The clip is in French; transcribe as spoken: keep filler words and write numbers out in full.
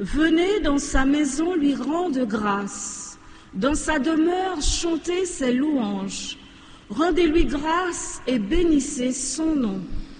Venez dans sa maison lui rendre grâce, dans sa demeure chantez ses louanges. Rendez-lui grâce et bénissez son nom.